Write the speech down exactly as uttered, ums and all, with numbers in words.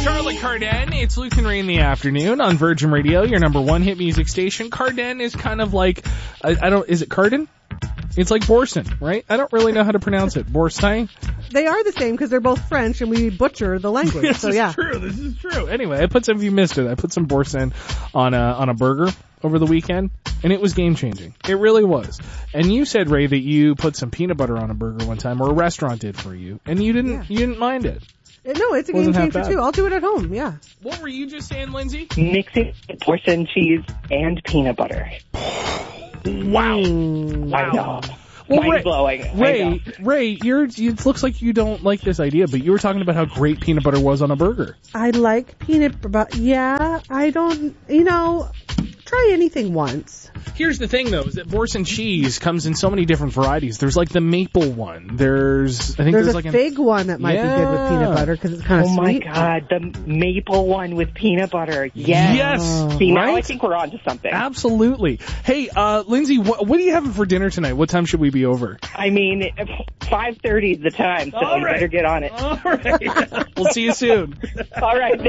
Charlotte Cardin, it's Luke and Ray in the afternoon on Virgin Radio, your number one hit music station. Cardin is kind of like, I, I don't, is it Cardin? It's like Borson, right? I don't really know how to pronounce it. Borsin? They are the same because they're both French and we butcher the language. This so is yeah. true. This is true. Anyway, I put some, if you missed it, I put some Borsin on a, on a burger over the weekend, and it was game changing. It really was. And you said, Ray, that you put some peanut butter on a burger one time, or a restaurant did for you, and you didn't, Yeah. you didn't mind it. No, it's a game Wasn't half changer bad. too. I'll do it at home, yeah. What were you just saying, Lindsay? Mixing portion cheese and peanut butter. Wow. Mm. I know. Well, Mind Ray, blowing. I Ray, know. Ray, you're, it looks like you don't like this idea, but you were talking about how great peanut butter was on a burger. I like peanut butter. Yeah, I don't, you know, try anything once. Here's the thing, though, is that Borson cheese comes in so many different varieties. There's like the maple one. There's, I think There's, there's, a like fig one that might Yeah. be good with peanut butter because it's kind of Oh my sweet. God, the maple one with peanut butter. Yes. Yes. See, now right? I think we're on to something. Absolutely. Hey, uh, Lindsay, what, what are you having for dinner tonight? What time should we be over? I mean, five thirty is the time, so All you right. better get on it. All right. We'll see you soon. All right.